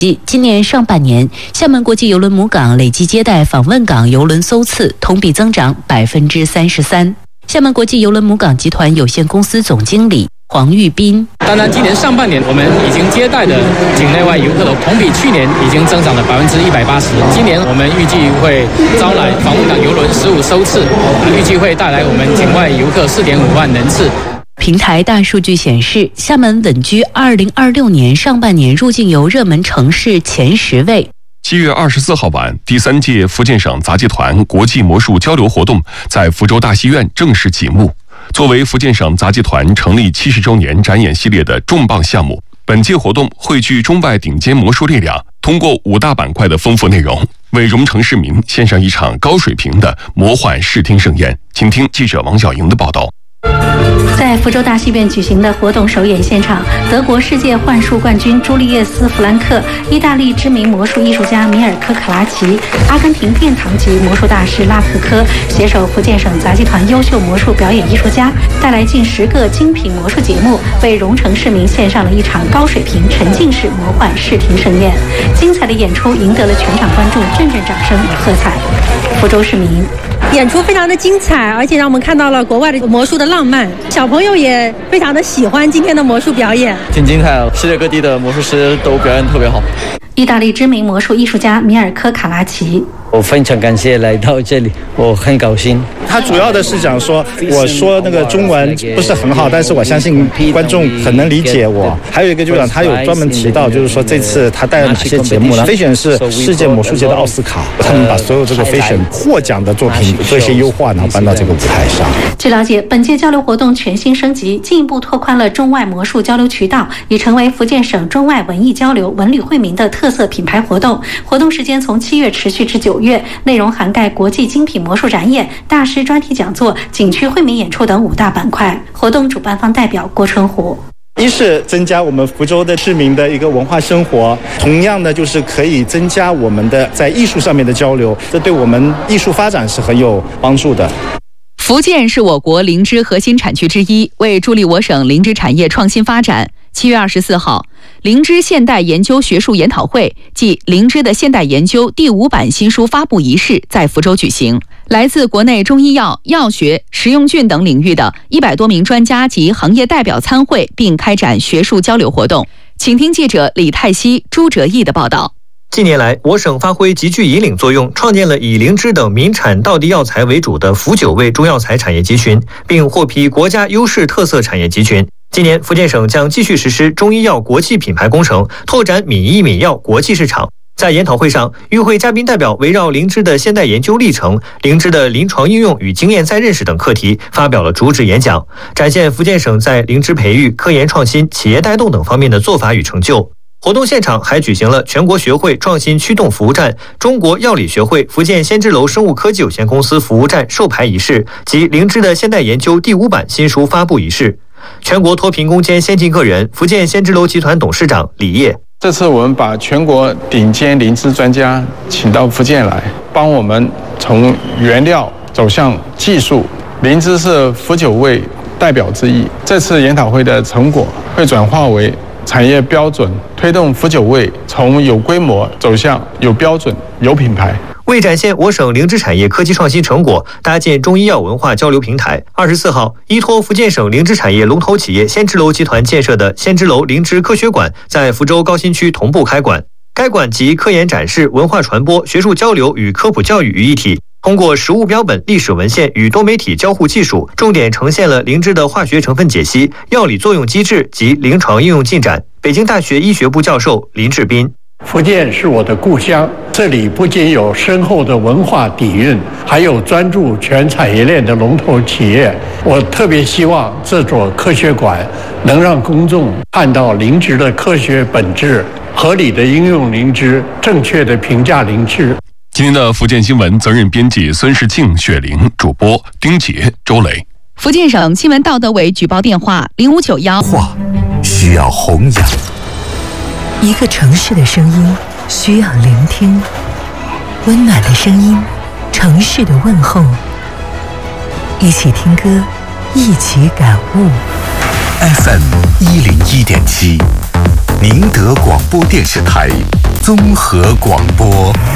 今年上半年，厦门国际邮轮母港累计接待访问港邮轮艘次同比增长33%。厦门国际邮轮母港集团有限公司总经理黄玉斌： 当然，今年上半年我们已经接待的境内外游客的同比去年已经增长了180%。今年我们预计会招来访问港邮轮15艘次，预计会带来我们境外游客4.5万人次。 平台大数据显示，厦门稳居2026年上半年入境游热门城市前10位。 7月24号晚，第3届福建省杂技团国际魔术交流活动在福州大戏院正式启幕。作为福建省杂技团成立70周年展演系列的重磅项目，本届活动汇聚中外顶尖魔术力量，通过5大板块的丰富内容，为蓉城市民献上一场高水平的魔幻视听盛宴。请听记者王小莹的报道。 在福州大戏院举行的活动首演现场，德国世界幻术冠军朱利叶斯·弗兰克、意大利知名魔术艺术家米尔科·卡拉奇、阿根廷殿堂级魔术大师拉克科携手福建省杂技团优秀魔术表演艺术家，带来近10个精品魔术节目，为蓉城市民献上了一场高水平沉浸式魔幻视听盛宴。精彩的演出赢得了全场观众阵阵掌声与喝彩。福州市民演出非常的精彩，而且让我们看到了国外的魔术的浪漫，小朋友也非常的喜欢今天的魔术表演， 挺精彩的，世界各地的魔术师都表演特别好。 意大利知名魔术艺术家米尔科·卡拉奇： 我非常感谢来到这里，我很高兴。 他主要的是讲说，我说那个中文不是很好，但是我相信观众很能理解我。还有一个就是讲，他有专门提到，就是说这次他带了哪些节目呢？飞选是世界魔术界的奥斯卡，他们把所有这个飞选获奖的作品做一些优化，然后搬到这个舞台上。 据了解，本届交流活动全新升级，进一步拓宽了中外魔术交流渠道，已成为福建省中外文艺交流、文旅惠民的特色品牌活动。活动时间从7月持续至9月，内容涵盖国际精品魔术展演、大师专题讲座、景区惠民演出等5大板块。活动主办方代表郭春虎： 一是增加我们福州的市民的一个文化生活，同样的就是可以增加我们的在艺术上面的交流，这对我们艺术发展是很有帮助的。 福建是我国灵芝核心产区之一，为助力我省灵芝产业创新发展，7月24号，灵芝现代研究学术研讨会暨灵芝的现代研究第5版新书发布仪式在福州举行。来自国内中医药、药学、食用菌等领域的100多名专家及行业代表参会，并开展学术交流活动。请听记者李泰熙、朱哲义的报道。 近年来，我省发挥极具引领作用，创建了以灵芝等民产道地药材为主的福9味中药材产业集群，并获批国家优势特色产业集群。今年，福建省将继续实施中医药国际品牌工程，拓展闽医闽药国际市场。在研讨会上，与会嘉宾代表围绕灵芝的现代研究历程、灵芝的临床应用与经验再认识等课题发表了主旨演讲，展现福建省在灵芝培育、科研创新、企业带动等方面的做法与成就。活动现场还举行了全国学会创新驱动服务站、中国药理学会福建仙芝楼生物科技有限公司服务站授牌仪式及灵芝的现代研究第5版新书发布仪式。全国脱贫攻坚先进个人，福建仙芝楼集团董事长李烨： 这次我们把全国顶尖灵芝专家请到福建来，帮我们从原料走向技术。灵芝是福9味代表之一，这次研讨会的成果会转化为产业标准，推动福9味从有规模走向有标准、有品牌。 为展现我省灵芝产业科技创新成果，搭建中医药文化交流平台，24号，依托福建省灵芝产业龙头企业仙芝楼集团建设的仙芝楼灵芝科学馆在福州高新区同步开馆。该馆集科研展示、文化传播、学术交流与科普教育于一体，通过实物标本、历史文献与多媒体交互技术，重点呈现了灵芝的化学成分解析、药理作用机制及临床应用进展。北京大学医学部教授林志斌： 福建是我的故乡，这里不仅有深厚的文化底蕴，还有专注全产业链的龙头企业。我特别希望这座科学馆能让公众看到灵芝的科学本质，合理的应用灵芝，正确的评价灵芝。 今天的福建新闻责任编辑孙世庆、雪玲，主播丁杰、周雷。 福建省新闻道德委举报电话0591。 话需要弘扬， 一个城市的声音需要聆听，温暖的声音，城市的问候，一起听歌，一起感悟。 FM101.7。 宁德广播电视台综合广播。